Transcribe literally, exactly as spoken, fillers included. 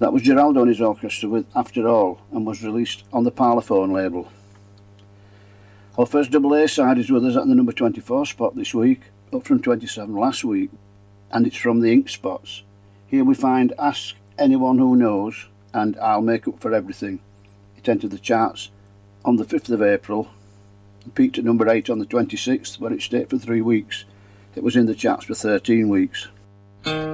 That was Geraldo and his orchestra with After All, and was released on the Parlophone label. Our first double A side is with us at the number twenty-four spot this week, up from twenty-seven last week, and it's from the Ink Spots. Here we find Ask Anyone Who Knows and I'll Make Up For Everything. It entered the charts on the fifth of April, and peaked at number eight on the twenty-sixth, where it stayed for three weeks. It was in the charts for thirteen weeks.